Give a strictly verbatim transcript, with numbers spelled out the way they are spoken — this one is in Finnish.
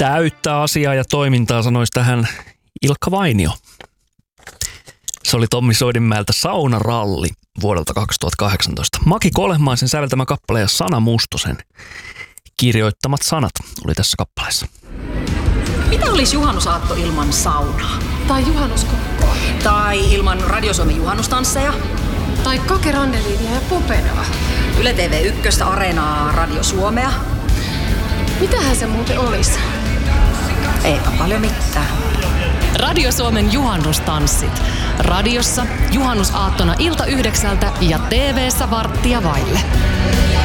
Täyttä asiaa ja toimintaa sanoisi tähän Ilkka Vainio. Se oli Tommi Soidinmäeltä Saunaralli vuodelta kaksituhattakahdeksantoista. Maki Kolehmaisen säveltämä kappale ja Sana Mustosen kirjoittamat sanat oli tässä kappaleessa. Mitä olisi juhannusaatto ilman saunaa? Tai juhannuskokkoa. Tai ilman Radio Suomen juhannustansseja? Tai Kake Randeliinia ja Popenoa. Yle T V yksi, Areenaa, Radio Suomea. Mitähän se muuten olisi? Eipä paljon mitään. Radio Suomen juhannustanssit. Radiossa juhannusaattona ilta yhdeksältä ja T V:ssä varttia vaille.